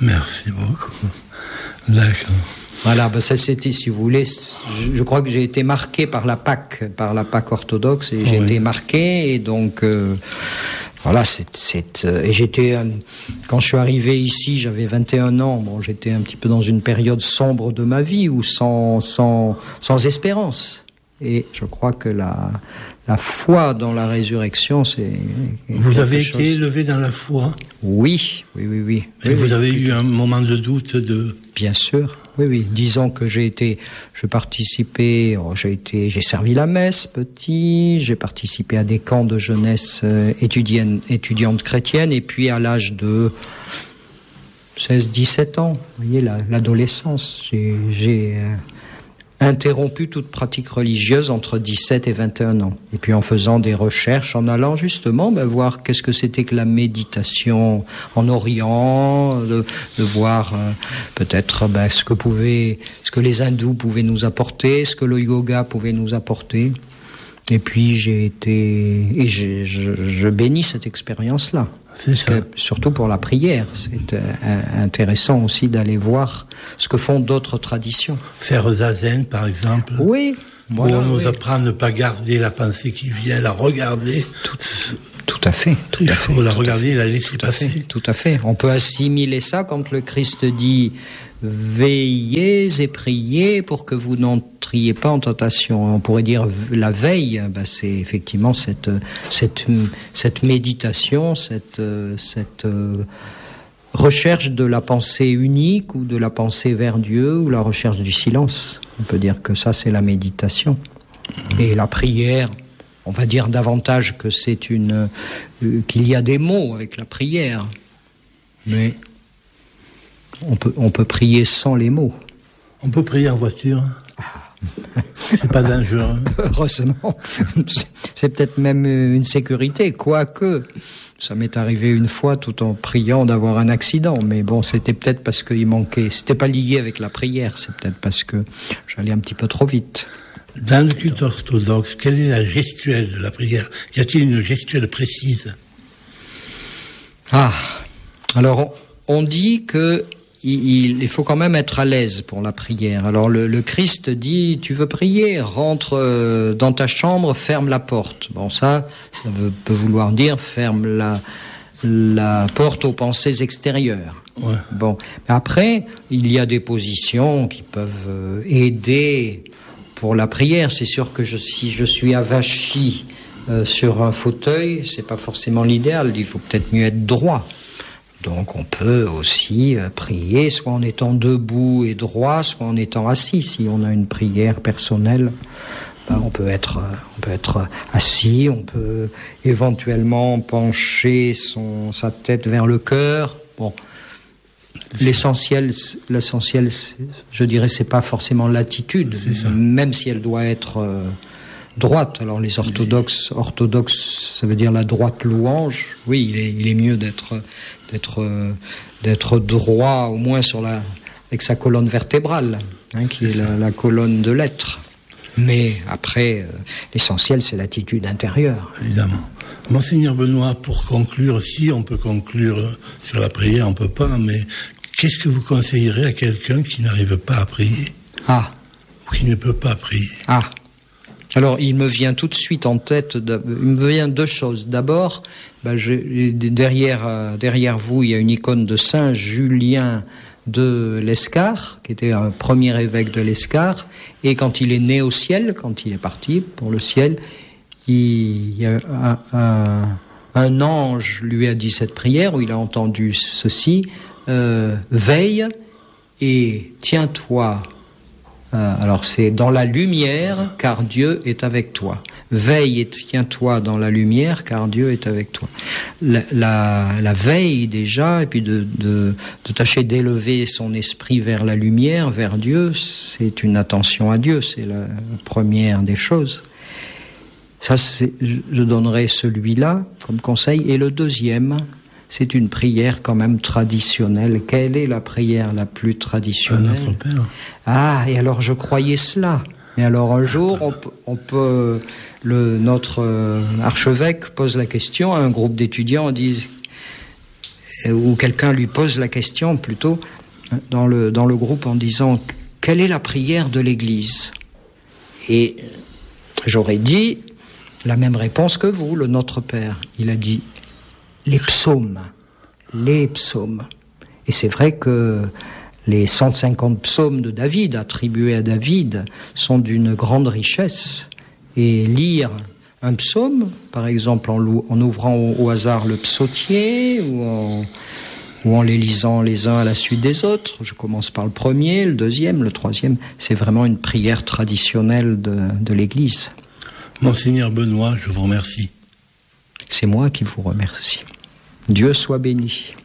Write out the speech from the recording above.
Merci beaucoup. D'accord. Voilà, ça c'était, si vous voulez, je crois que j'ai été marqué par la Pâque orthodoxe, et j'ai été marqué, et donc voilà, et j'étais, quand je suis arrivé ici, j'avais 21 ans, bon, j'étais un petit peu dans une période sombre de ma vie, ou sans espérance, et je crois que la foi dans la résurrection, c'est... Vous avez été élevé dans la foi? Oui. Et vous avez eu un moment de doute Bien sûr. Oui. Disons que j'ai servi la messe petit, j'ai participé à des camps de jeunesse étudiante chrétienne, et puis à l'âge de 16-17 ans, vous voyez, l'adolescence, j'ai interrompu toute pratique religieuse entre 17 et 21 ans. Et puis en faisant des recherches, en allant justement voir qu'est-ce que c'était que la méditation en Orient, de voir peut-être ce que les hindous pouvaient nous apporter, ce que le yoga pouvait nous apporter. Et puis je bénis cette expérience-là. C'est ça. Surtout pour la prière, c'est intéressant aussi d'aller voir ce que font d'autres traditions. Faire zazen, par exemple. Oui. Pour nous apprendre à ne pas garder la pensée qui vient, la regarder. Tout à fait. Il faut la regarder et la laisser passer. Tout à fait. On peut assimiler ça quand le Christ dit « Veillez et priez pour que vous n'entriez pas en tentation ». On pourrait dire la veille, c'est effectivement cette méditation, cette recherche de la pensée unique, ou de la pensée vers Dieu, ou la recherche du silence. On peut dire que ça, c'est la méditation. Et la prière, on va dire davantage que qu'il y a des mots avec la prière, mais on peut prier sans les mots. On peut prier en voiture. C'est pas dangereux. Heureusement, c'est peut-être même une sécurité, quoique ça m'est arrivé une fois tout en priant d'avoir un accident, mais bon, c'était peut-être parce qu'il manquait, c'était pas lié avec la prière, c'est peut-être parce que j'allais un petit peu trop vite. Dans le culte orthodoxe, quelle est la gestuelle de la prière? Y a-t-il une gestuelle précise? Alors on dit que il faut quand même être à l'aise pour la prière. Alors le Christ dit, tu veux prier, rentre dans ta chambre, ferme la porte. Bon, ça peut vouloir dire ferme la porte aux pensées extérieures. Ouais. Bon, mais après, il y a des positions qui peuvent aider pour la prière. C'est sûr que si je suis avachi sur un fauteuil, c'est pas forcément l'idéal. Il faut peut-être mieux être droit. Donc on peut aussi prier soit en étant debout et droit, soit en étant assis. Si on a une prière personnelle, on peut être assis, on peut éventuellement pencher sa tête vers le cœur. Bon, l'essentiel, je dirais, c'est pas forcément l'attitude, même si elle doit être droite. Alors les orthodoxes, ça veut dire la droite louange. Oui, il est mieux d'être droit, au moins avec sa colonne vertébrale, qui est la colonne de l'être. Mais après, l'essentiel, c'est l'attitude intérieure. Évidemment. Monseigneur Benoît, pour conclure, si on peut conclure sur la prière, on peut pas, mais qu'est-ce que vous conseillerez à quelqu'un qui n'arrive pas à prier? Ou qui ne peut pas prier? Alors, il me vient tout de suite en tête, il me vient deux choses. D'abord, derrière vous, il y a une icône de Saint Julien de l'Escar, qui était un premier évêque de l'Escar, et quand il est né au ciel, quand il est parti pour le ciel, il y a un ange lui a dit cette prière, où il a entendu ceci, veille et tiens-toi. Alors c'est dans la lumière, car Dieu est avec toi. Veille et tiens-toi dans la lumière, car Dieu est avec toi. La veille déjà, et puis de tâcher d'élever son esprit vers la lumière, vers Dieu, c'est une attention à Dieu, c'est la première des choses. Ça, je donnerai celui-là comme conseil. Et le deuxième, c'est une prière quand même traditionnelle. Quelle est la prière la plus traditionnelle? Notre Père. Et alors je croyais cela. Mais alors un jour, notre archevêque pose la question à un groupe d'étudiants, disent où quelqu'un lui pose la question plutôt dans le groupe en disant « Quelle est la prière de l'Église ?» Et j'aurais dit la même réponse que vous, le Notre Père. Il a dit « Les psaumes. Les psaumes. » Et c'est vrai que les 150 psaumes de David, attribués à David, sont d'une grande richesse. Et lire un psaume, par exemple en ouvrant au hasard le psautier, ou en les lisant les uns à la suite des autres, je commence par le premier, le deuxième, le troisième, c'est vraiment une prière traditionnelle de l'Église. Monseigneur Benoît, je vous remercie. C'est moi qui vous remercie. Dieu soit béni.